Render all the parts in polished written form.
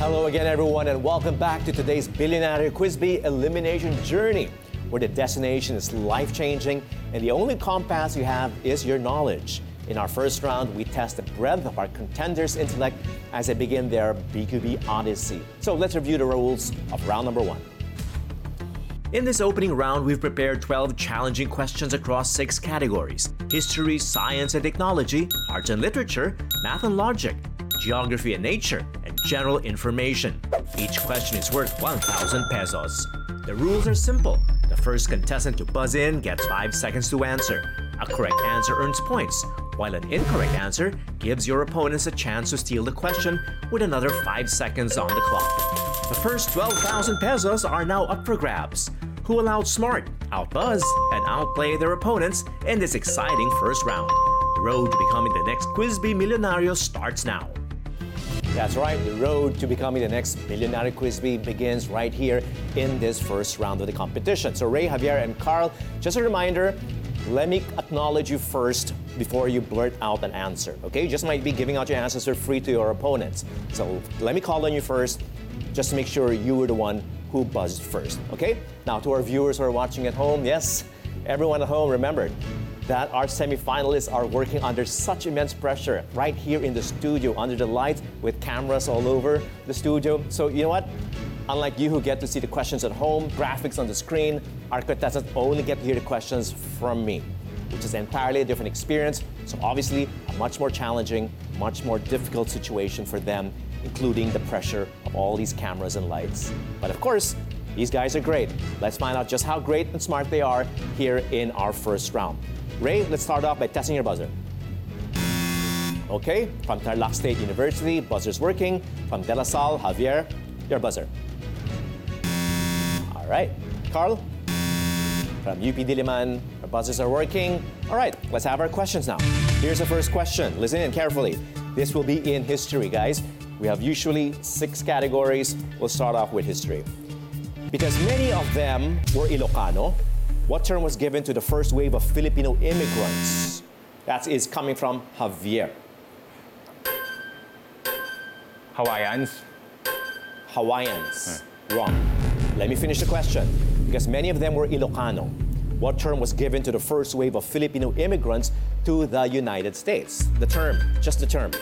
Hello again, everyone, and welcome back to today's Billionaire Quiz Bee Elimination Journey, where the destination is life-changing and the only compass you have is your knowledge. In our first round, we test the breadth of our contenders' intellect as they begin their BQB Odyssey. So let's review the rules of round number one. In this opening round, we've prepared 12 challenging questions across 6 categories: history, science and technology, arts and literature, math and logic, geography and nature, and general information. Each question is worth 1,000 pesos. The rules are simple. The first contestant to buzz in gets 5 seconds to answer. A correct answer earns points, while an incorrect answer gives your opponents a chance to steal the question with another 5 seconds on the clock. The first 12,000 pesos are now up for grabs. Who will outsmart, outbuzz, and outplay their opponents in this exciting first round? The road to becoming the next Quiz Bee Millonario starts now. That's right, the road to becoming the next Billionaire Quiz Bee begins right here in this first round of the competition. So Ray, Javier, and Carl, just a reminder, let me acknowledge you first before you blurt out an answer, okay? You just might be giving out your answers for free to your opponents. So let me call on you first, just to make sure you were the one who buzzed first, okay? Now to our viewers who are watching at home, yes, everyone at home, remember that our semifinalists are working under such immense pressure right here in the studio, under the lights, with cameras all over the studio. So you know what? Unlike you who get to see the questions at home, graphics on the screen, our contestants only get to hear the questions from me, which is entirely a different experience. So obviously, a much more challenging, much more difficult situation for them, including the pressure of all these cameras and lights. But of course, these guys are great. Let's find out just how great and smart they are here in our first round. Ray, let's start off by testing your buzzer. Okay, from Tarlac State University, buzzer's working. From De La Salle, Javier, your buzzer. All right, Carl, from UP Diliman, our buzzers are working. All right, let's have our questions now. Here's the first question. Listen in carefully. This will be in history, guys. We have usually 6 categories. We'll start off with history. Because many of them were Ilocano, what term was given to the first wave of Filipino immigrants? That is coming from Javier. Hawaiians. Hawaiians. Wrong. Let me finish the question. Because many of them were Ilocano. What term was given to the first wave of Filipino immigrants to the United States? The term, just the term.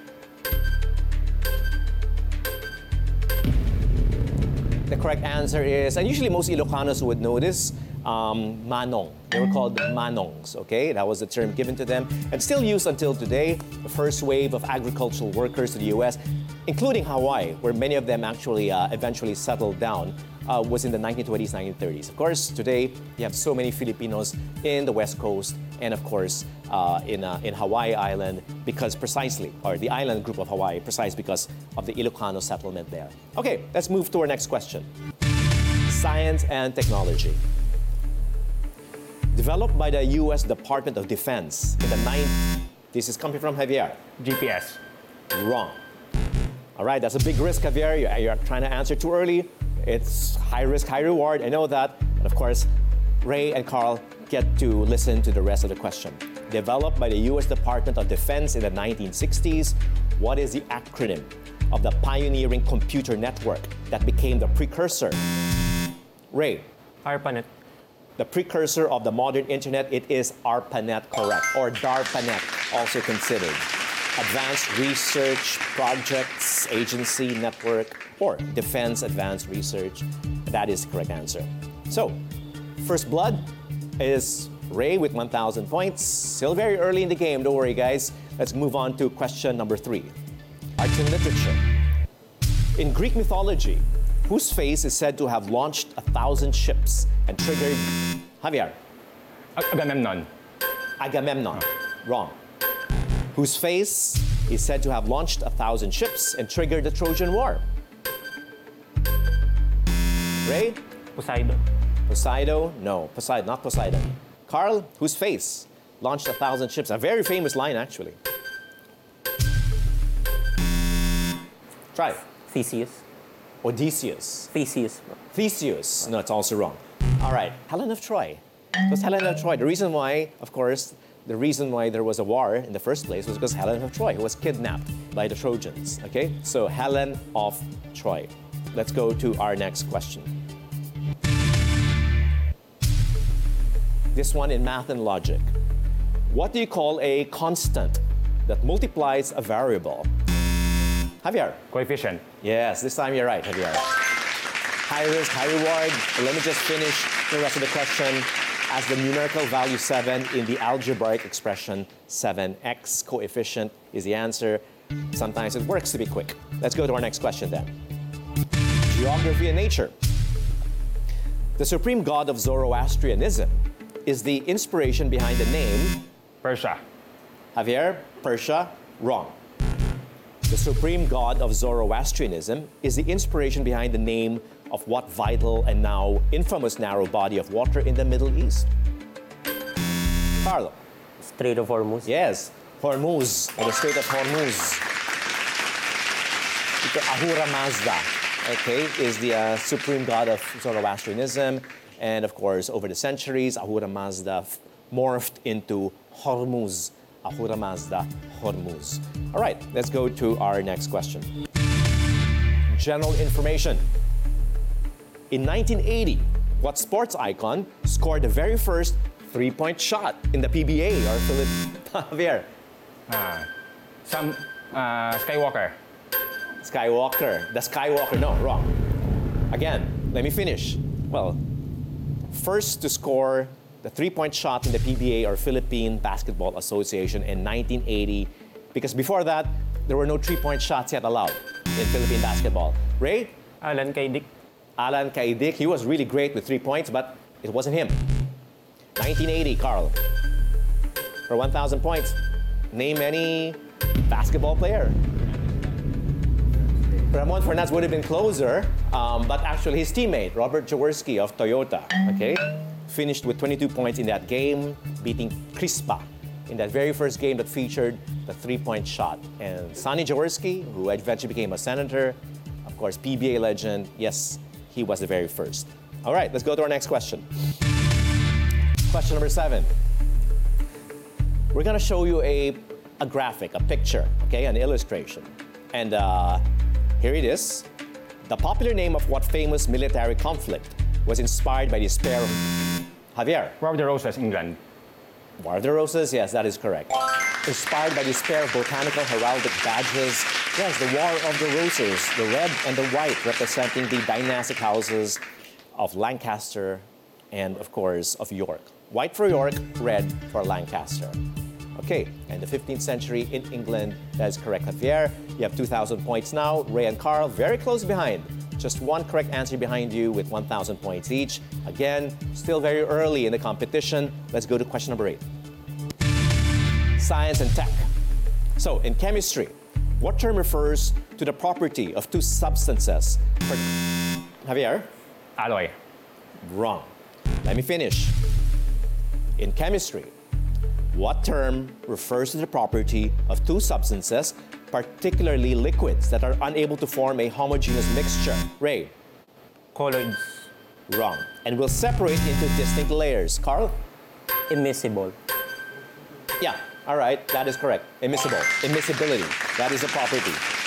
The correct answer is, and usually most Ilocanos would know this, manong. They were called manongs, okay? That was the term given to them and still used until today. The first wave of agricultural workers to the US, including Hawaii, where many of them actually eventually settled down, was in the 1920s, 1930s. Of course, today, you have so many Filipinos in the West Coast and, of course, in Hawaii Island because precisely, or the island group of Hawaii, precisely because of the Ilocano settlement there. Okay, let's move to our next question. Science and technology. Developed by the U.S. Department of Defense in the 90s. This is coming from Javier. GPS. Wrong. All right, that's a big risk, Javier. You're trying to answer too early. It's high risk, high reward. I know that. But of course, Ray and Carl get to listen to the rest of the question. Developed by the U.S. Department of Defense in the 1960s, what is the acronym of the pioneering computer network that became the precursor? Ray. ARPANET. The precursor of the modern internet, it is ARPANET, correct, or DARPANET, also considered. Advanced Research Projects Agency Network, or Defense Advanced Research. That is the correct answer. So, first blood is Ray with 1,000 points. Still very early in the game, don't worry guys. Let's move on to question number 3. Arts and literature. In Greek mythology, whose face is said to have launched 1,000 ships and triggered... Javier. Agamemnon. Agamemnon. Wrong. Whose face is said to have launched 1,000 ships and triggered the Trojan War? Ray? Poseidon. Poseidon? No, Poseidon, not Poseidon. Carl, whose face launched 1,000 ships? A very famous line, actually. Try. Theseus. Odysseus. Theseus. Theseus. No, it's also wrong. All right, Helen of Troy. It was Helen of Troy. The reason why, of course, the reason why there was a war in the first place was because Helen of Troy was kidnapped by the Trojans. Okay, so Helen of Troy. Let's go to our next question. This one in math and logic. What do you call a constant that multiplies a variable? Javier. Coefficient. Yes, this time you're right, Javier. High risk, high reward. Let me just finish the rest of the question. As the numerical value 7 in the algebraic expression 7x coefficient is the answer. Sometimes it works to be quick. Let's go to our next question then. Geography and nature. The supreme god of Zoroastrianism is the inspiration behind the name Persia. Javier, Persia, wrong. The supreme god of Zoroastrianism is the inspiration behind the name of what vital and now infamous narrow body of water in the Middle East? Carlo. Strait of Hormuz. Yes, Hormuz, or the Strait of Hormuz. Ahura Mazda, okay, is the supreme god of Zoroastrianism. And of course, over the centuries, Ahura Mazda morphed into Hormuz. Ahura Mazda, Hormuz. All right, let's go to our next question. General information. In 1980, what sports icon scored the very first three-point shot in the PBA or Philip Javier? Skywalker. Skywalker. The Skywalker, no, wrong. Again, let me finish. Well, first to score the three-point shot in the PBA or Philippine Basketball Association in 1980, because before that, there were no three-point shots yet allowed in Philippine basketball. Ray? Alan Kaidik. Alan Kaidik, he was really great with 3 points, but it wasn't him. 1980, Carl. For 1,000 points, name any basketball player. Ramon Fernandez would have been closer, but actually his teammate, Robert Jaworski of Toyota, okay, finished with 22 points in that game, beating Crispa in that very first game that featured the three-point shot. And Sonny Jaworski, who eventually became a senator, of course, PBA legend, yes, he was the very first. All right, let's go to our next question. Question number 7. We're gonna show you a graphic, a picture, okay, an illustration. And here it is. The popular name of what famous military conflict was inspired by the despair of Javier? War of the Roses, England. War of the Roses, yes, that is correct. Inspired by the despair of botanical heraldic badges. Yes, the War of the Roses, the red and the white representing the dynastic houses of Lancaster and, of course, of York. White for York, red for Lancaster. Okay, and the 15th century in England, that is correct, Javier. You have 2,000 points now. Ray and Carl, very close behind. Just one correct answer behind you with 1,000 points each. Again, still very early in the competition. Let's go to question number 8. Science and tech. So, in chemistry, what term refers to the property of two substances? Javier? Alloy. Wrong. Let me finish. In chemistry, what term refers to the property of two substances, particularly liquids, that are unable to form a homogeneous mixture? Ray? Colloids. Wrong. And will separate into distinct layers. Carl? Immiscible. Yeah, all right, that is correct. Immiscible. Immiscibility. That is a property.